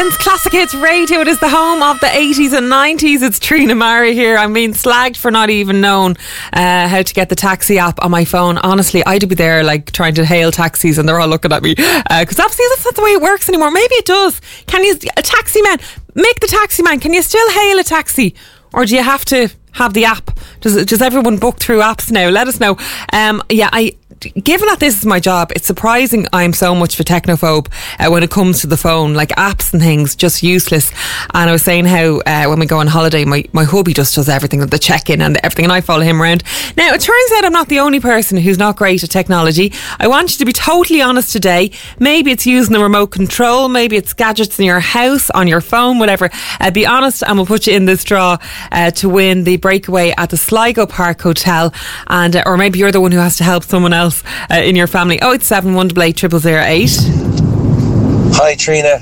Ireland's Classic Hits Radio. It is the home of the 80s and 90s. It's Trina Murray here. I'm being slagged for not even knowing how to get the taxi app on my phone. Honestly, I'd be there like trying to hail taxis and they're all looking at me because obviously that's not the way it works anymore. Maybe it does. Can you, a taxi man, make the taxi man, can you still hail a taxi, or do you have to have the app? Does everyone book through apps now? Let us know. Given that this is my job, it's surprising I'm so much of a technophobe when it comes to the phone, like apps and things, just useless. And I was saying how when we go on holiday, my hubby just does everything, the check-in and everything, and I follow him around. Now, it turns out I'm not the only person who's not great at technology. I want you to be totally honest today. Maybe it's using the remote control, maybe it's gadgets in your house, on your phone, whatever. Be honest and we'll put you in this draw to win the breakaway at the Sligo Park Hotel, and or maybe you're the one who has to help someone else in your family. 087 188 0008. Hi Trina.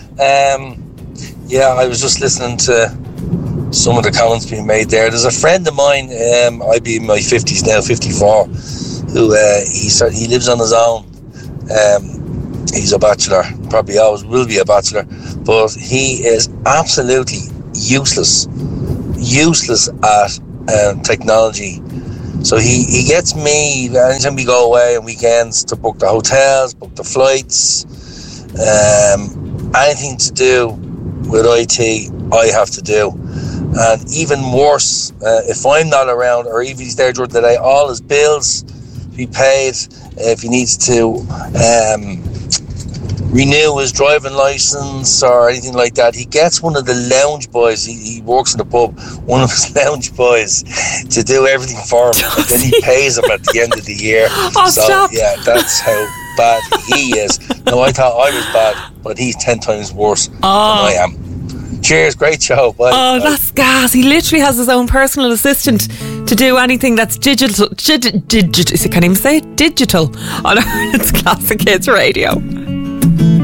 I was just listening to some of the comments being made there. There's a friend of mine, I'd be in my 50s now, 54, who he lives on his own. He's a bachelor, probably always will be a bachelor, but he is absolutely useless at technology. So he gets me anytime we go away on weekends to book the hotels, book the flights, anything to do with IT, I have to do. And even worse, if I'm not around or if he's there during the day, all his bills be paid. If he needs to renew his driving license or anything like that, he gets one of the lounge boys. He works in the pub, one of his lounge boys, to do everything for him. And then he pays him at the end of the year. Stop. Yeah, that's how bad he is. No, I thought I was bad, but he's 10 times worse than I am. Cheers, great show. Bye. Bye. That's gas. He literally has his own personal assistant to do anything that's digital. I can't even say it. Digital on Ireland's Classic Hits Radio.